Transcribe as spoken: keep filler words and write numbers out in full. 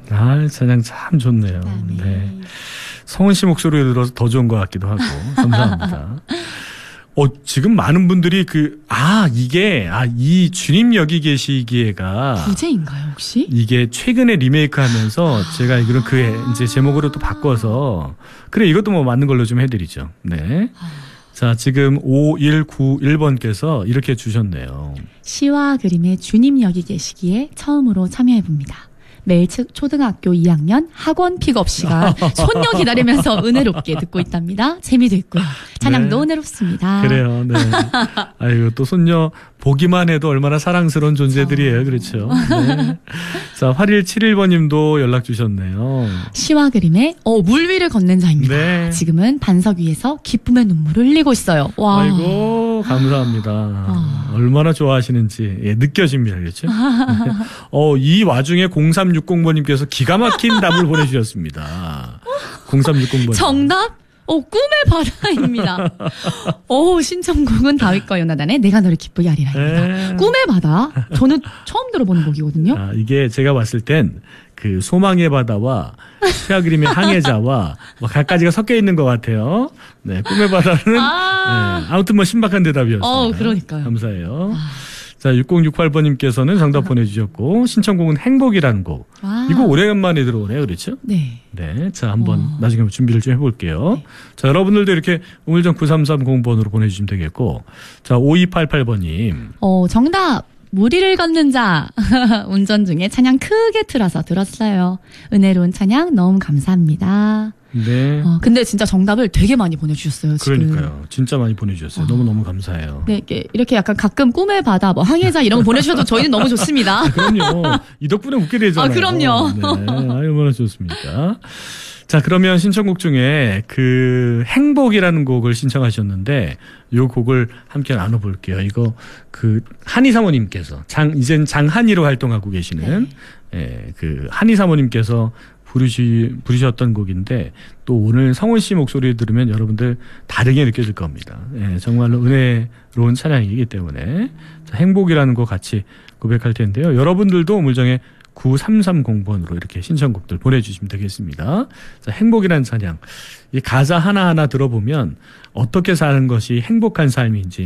아, 찬양 참 좋네요. 아멘. 네. 성은 씨 목소리를 들어서 더 좋은 것 같기도 하고 감사합니다. 어, 지금 많은 분들이 그, 아, 이게, 아, 이 주님 여기 계시기에가. 부제인가요, 혹시? 이게 최근에 리메이크 하면서 제가 알기로 그 이제 제목으로 또 바꿔서. 그래, 이것도 뭐 맞는 걸로 좀 해드리죠. 네. 자, 지금 오일구일 번께서 이렇게 주셨네요. 시와 그림의 주님 여기 계시기에 처음으로 참여해봅니다. 매일 초등학교 이 학년 학원 픽업 시간 손녀 기다리면서 은혜롭게 듣고 있답니다. 재미도 있고요. 찬양도 네. 은혜롭습니다. 그래요. 네. 아이고 또 손녀 보기만 해도 얼마나 사랑스러운 존재들이에요. 그렇죠. 네. 자, 팔일칠일 번님도 연락 주셨네요. 시와 그림의 어, 물 위를 걷는 자입니다. 네. 지금은 반석 위에서 기쁨의 눈물을 흘리고 있어요. 와. 아이고 감사합니다. 아. 얼마나 좋아하시는지 예, 느껴집니다. 그렇죠? 네. 어, 이 와중에 공삼육공 번님께서 기가 막힌 답을 보내주셨습니다. 공삼육공 번. 정답? 어, 꿈의 바다입니다. 오, 신청곡은 다윗과 요나단의 내가 너를 기쁘게 하리라입니다. 네. 꿈의 바다? 저는 처음 들어보는 곡이거든요. 아, 이게 제가 봤을 땐 그 소망의 바다와 시와 그림의 항해자와 뭐 갖가지가 섞여 있는 것 같아요. 네, 꿈의 바다는 아, 네, 아무튼 뭐 신박한 대답이었습니다. 어, 그러니까요. 감사해요. 아. 자, 육공육팔 번님께서는 정답 보내주셨고 신청곡은 행복이라는 곡. 와. 이거 오래간만에 들어오네요, 그렇죠? 네. 네, 자 한번 어. 나중에 준비를 좀 해볼게요. 네. 자, 여러분들도 이렇게 우물정 구삼삼공 번으로 보내주시면 되겠고, 자 오이팔팔 번님. 어, 정답. 무리를 걷는 자. 운전 중에 찬양 크게 틀어서 들었어요. 은혜로운 찬양 너무 감사합니다. 네. 어, 근데 진짜 정답을 되게 많이 보내주셨어요, 지금. 그러니까요. 진짜 많이 보내주셨어요. 어. 너무너무 감사해요. 네, 이렇게, 이렇게 약간 가끔 꿈의 바다, 뭐 항해자 이런 거 보내주셔도 저희는 너무 좋습니다. 아, 그럼요. 이 덕분에 웃게 되잖아요. 아, 그럼요. 네. 아, 얼마나 좋습니까? 자, 그러면 신청곡 중에 그 행복이라는 곡을 신청하셨는데 요 곡을 함께 나눠볼게요. 이거 그 한희 사모님께서 장 이젠 장한희로 활동하고 계시는 네. 예, 그 한희 사모님께서 부르시 부르셨던 곡인데 또 오늘 성훈 씨 목소리 들으면 여러분들 다르게 느껴질 겁니다. 예, 정말로 은혜로운 찬양이기 때문에 자, 행복이라는 곡 같이 고백할 텐데요. 여러분들도 우물정에 구삼삼공 번으로 이렇게 신청곡들 보내주시면 되겠습니다. 자, 행복이라는 찬양. 이 가사 하나하나 들어보면 어떻게 사는 것이 행복한 삶인지